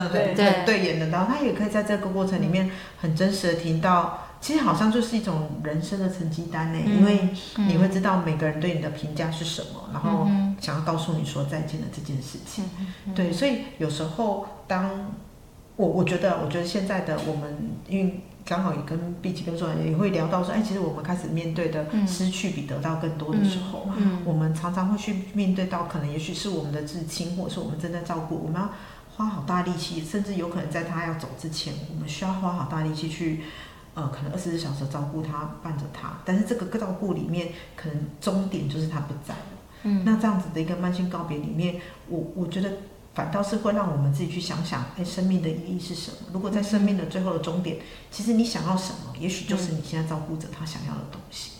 对演的，然后他也可以在这个过程里面很真实的听到，其实好像就是一种人生的成绩单呢，因为你会知道每个人对你的评价是什么，然后想要告诉你说再见的这件事情。对，所以有时候当我觉得现在的我们，因为刚好也跟 B 级跟周也会聊到说，其实我们开始面对的失去比得到更多的时候，我们常常会去面对到，可能也许是我们的至亲，或者是我们正在照顾，我们要花好大力气，甚至有可能在他要走之前，我们需要花好大力气去，可能24小时照顾他，伴着他。但是这个照顾里面，可能终点就是他不在了。那这样子的一个慢性告别里面，我觉得反倒是会让我们自己去想想，生命的意义是什么？如果在生命的最后的终点，其实你想要什么，也许就是你现在照顾着他想要的东西。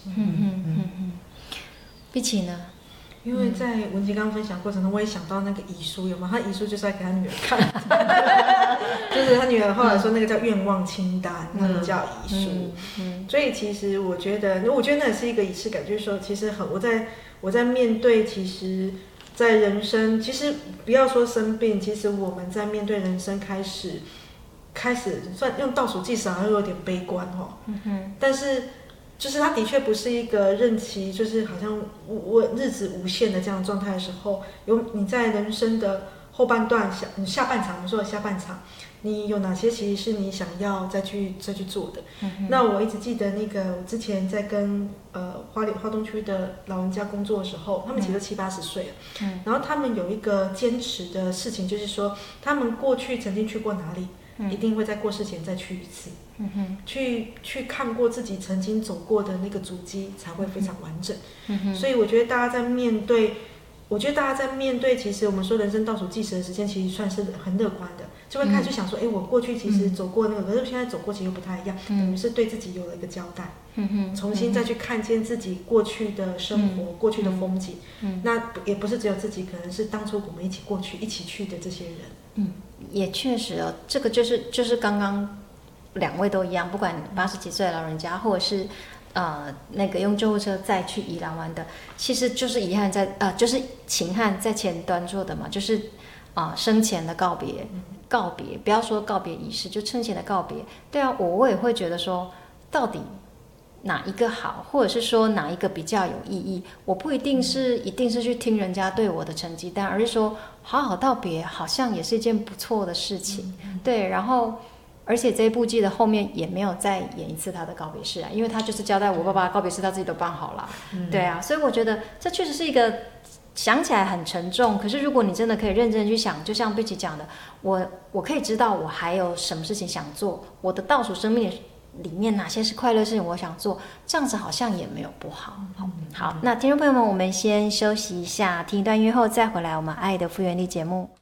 碧琪呢？ 因为在文琪刚刚分享过程中，我也想到那个遗书，有吗？他遗书就是在给他女儿看，就是他女儿后来说那个叫愿望清单，那个叫遗书。所以其实我觉得那也是一个仪式感，就是说，其实我在面对，其实，在人生，其实不要说生病，其实我们在面对人生开始算用倒数计时好像有点悲观哦。但是。就是它的确不是一个任期，就是好像日子无限的这样的状态的时候，你在人生的后半段下半场，我们说的下半场，你有哪些其实是你想要再去做的？那我一直记得那个我之前在跟花东区的老人家工作的时候，他们其实都70、80岁了，然后他们有一个坚持的事情，就是说他们过去曾经去过哪里。一定会在过世前再去一次，去看过自己曾经走过的那个足迹，才会非常完整。所以我觉得大家在面对，其实我们说人生倒数计时的时间，其实算是很乐观的，就会开始想说，我过去其实走过那个，可是现在走过其实又不太一样，等于是对自己有了一个交代，重新再去看见自己过去的生活、过去的风景。那也不是只有自己，可能是当初我们一起过去、一起去的这些人。 也确实哦，这个就是刚刚两位都一样，不管80几岁的老人家，或者是那个用救护车再去宜兰玩的，其实就是遗憾就是秦汉在前端做的嘛，就是生前的告别，不要说告别仪式，就生前的告别。对啊，我也会觉得说，到底哪一个好，或者是说哪一个比较有意义？我不一定是去听人家对我的成绩单，而是说好好道别，好像也是一件不错的事情。对，然后而且这一部剧的后面也没有再演一次他的告别式啊，因为他就是交代我爸爸告别式他自己都办好了。对啊，所以我觉得这确实是一个想起来很沉重，可是如果你真的可以认真去想，就像碧琪讲的，我可以知道我还有什么事情想做，我的倒数生命里面哪些是快乐事情我想做，这样子好像也没有不好。好，那听众朋友们，我们先休息一下，听一段音乐后再回来我们爱的复原力节目。